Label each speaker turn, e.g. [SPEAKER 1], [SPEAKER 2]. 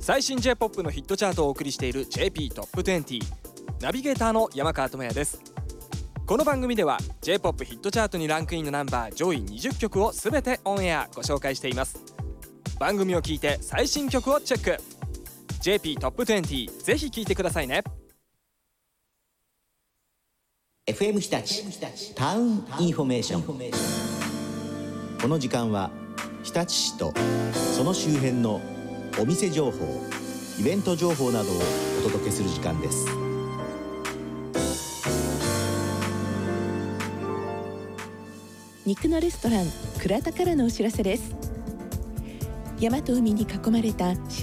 [SPEAKER 1] 最新 J-POP のヒットチャートをお送りしている JP トップ20、ナビゲーターの山川智也です。この番組では J-POP ヒットチャートにランクインのナンバー上位20曲をすべてオンエアご紹介しています。番組を聞いて最新曲をチェック。 JP トップ20、ぜひ聞いてくださいね。
[SPEAKER 2] FM 日立タウンインフォメーション。この時間は日立市とその周辺のお店情報、イベント情報などをお届けする時間です。
[SPEAKER 3] 肉のレストラン倉田からのお知らせです。山と海に囲まれた自